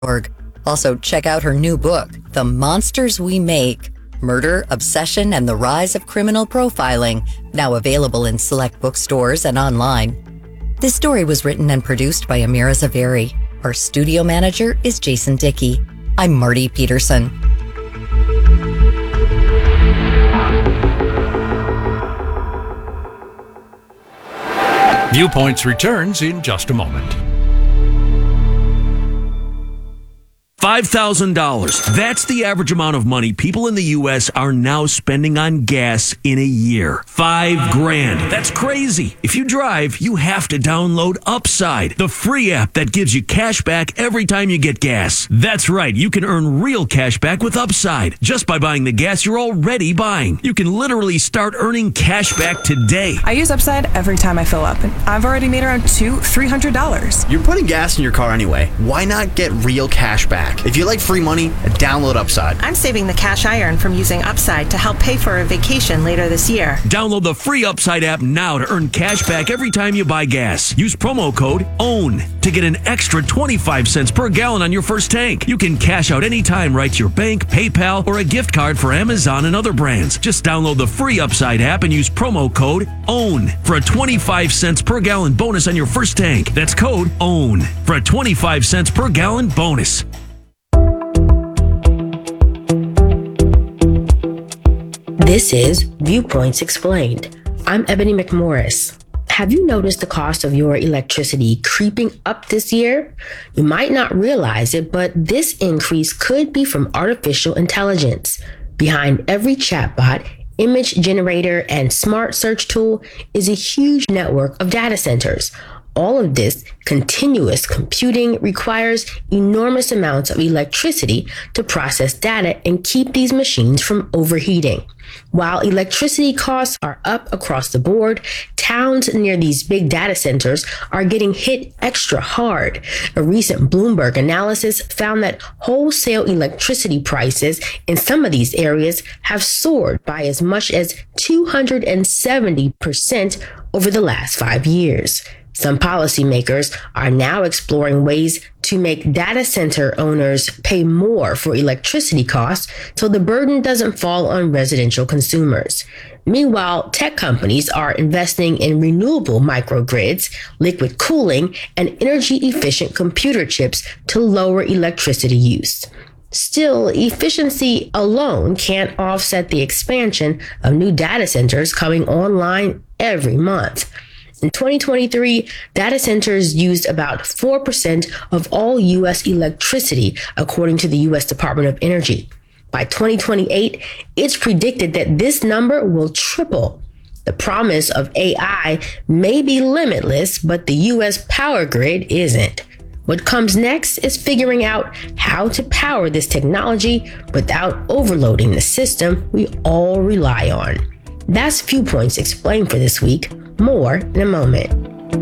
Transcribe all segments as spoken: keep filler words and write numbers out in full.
org. Also, check out her new book, The Monsters We Make: Murder, Obsession, and the Rise of Criminal Profiling, now available in select bookstores and online. This story was written and produced by Amira Zaveri. Our studio manager is Jason Dickey. I'm Marty Peterson. Viewpoints returns in just a moment. five thousand dollars. That's the average amount of money people in the U S are now spending on gas in a year. Five grand. That's crazy. If you drive, you have to download Upside, the free app that gives you cash back every time you get gas. That's right. You can earn real cash back with Upside just by buying the gas you're already buying. You can literally start earning cash back today. I use Upside every time I fill up, and I've already made around two, three hundred dollars. You're putting gas in your car anyway. Why not get real cash back? If you like free money, download Upside. I'm saving the cash I earn from using Upside to help pay for a vacation later this year. Download the free Upside app now to earn cash back every time you buy gas. Use promo code OWN to get an extra twenty-five cents per gallon on your first tank. You can cash out anytime right to your bank, PayPal, or a gift card for Amazon and other brands. Just download the free Upside app and use promo code OWN for a twenty-five cents per gallon bonus on your first tank. That's code OWN for a twenty-five cents per gallon bonus. This is Viewpoints Explained. I'm Ebony McMorris. Have you noticed the cost of your electricity creeping up this year? You might not realize it, but this increase could be from artificial intelligence. Behind every chatbot, image generator, and smart search tool is a huge network of data centers. All of this continuous computing requires enormous amounts of electricity to process data and keep these machines from overheating. While electricity costs are up across the board, towns near these big data centers are getting hit extra hard. A recent Bloomberg analysis found that wholesale electricity prices in some of these areas have soared by as much as two hundred seventy percent over the last five years. Some policymakers are now exploring ways to make data center owners pay more for electricity costs so the burden doesn't fall on residential consumers. Meanwhile, tech companies are investing in renewable microgrids, liquid cooling, and energy-efficient computer chips to lower electricity use. Still, efficiency alone can't offset the expansion of new data centers coming online every month. In twenty twenty-three, data centers used about four percent of all U S electricity, according to the U S Department of Energy. By twenty twenty-eight, it's predicted that this number will triple. The promise of A I may be limitless, but the U S power grid isn't. What comes next is figuring out how to power this technology without overloading the system we all rely on. That's Viewpoints Explained for this week. More in a moment.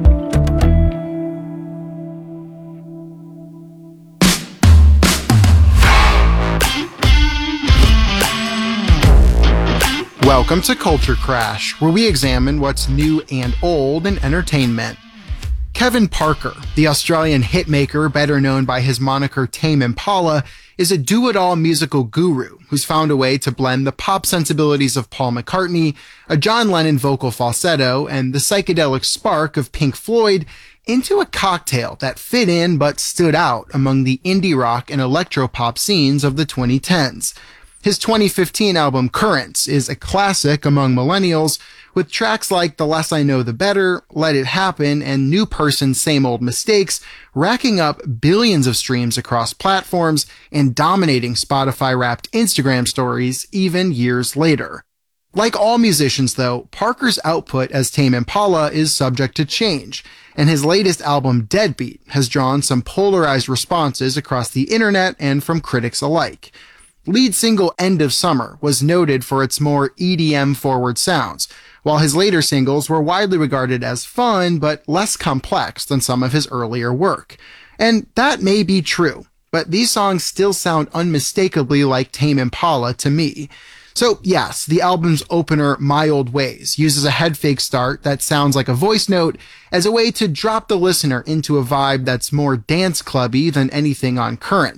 Welcome to Culture Crash, where we examine what's new and old in entertainment. Kevin Parker, the Australian hitmaker better known by his moniker Tame Impala, is a do-it-all musical guru who's found a way to blend the pop sensibilities of Paul McCartney, a John Lennon vocal falsetto, and the psychedelic spark of Pink Floyd into a cocktail that fit in but stood out among the indie rock and electropop scenes of the twenty tens. His twenty fifteen album Currents is a classic among millennials, with tracks like The Less I Know the Better, Let It Happen, and New Person Same Old Mistakes racking up billions of streams across platforms and dominating Spotify-wrapped Instagram stories even years later. Like all musicians, though, Parker's output as Tame Impala is subject to change, and his latest album Deadbeat has drawn some polarized responses across the internet and from critics alike. Lead single End of Summer was noted for its more E D M-forward sounds, while his later singles were widely regarded as fun but less complex than some of his earlier work. And that may be true, but these songs still sound unmistakably like Tame Impala to me. So yes, the album's opener, My Old Ways, uses a head fake start that sounds like a voice note as a way to drop the listener into a vibe that's more dance clubby than anything on Current.